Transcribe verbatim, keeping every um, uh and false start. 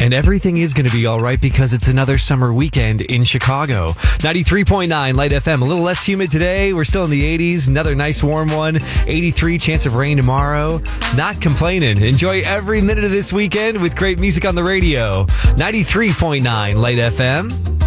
And everything is going to be all right because it's another summer weekend in Chicago. ninety-three point nine Light F M. A little less humid today. We're still in the eighties. Another nice warm one. eighty-three, chance of rain tomorrow. Not complaining. Enjoy every minute of this weekend with great music on the radio. ninety-three point nine Light F M.